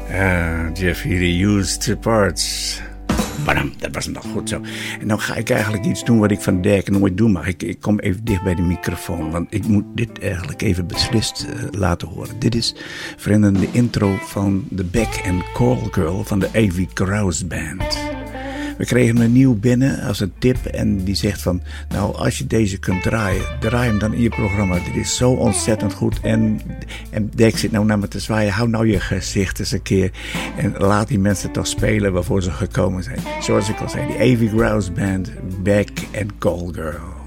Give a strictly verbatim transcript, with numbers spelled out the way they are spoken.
Uh, Jeff Healey, Used Parts. Badam, dat was nog goed zo. En dan ga ik eigenlijk iets doen wat ik van Dirk nooit doe. Maar ik, ik kom even dicht bij de microfoon. Want ik moet dit eigenlijk even beslist uh, laten horen. Dit is, vrienden, de intro van de Back and Call Girl van de Avey Krause Band. We kregen een nieuw binnen als een tip en die zegt van... nou, als je deze kunt draaien, draai hem dan in je programma. Dit is zo ontzettend goed. En, en Dirk zit nou naar me te zwaaien. Hou nou je gezicht eens een keer. En laat die mensen toch spelen waarvoor ze gekomen zijn. Zoals ik al zei, die Avey Krause Band, Back and Call Girl.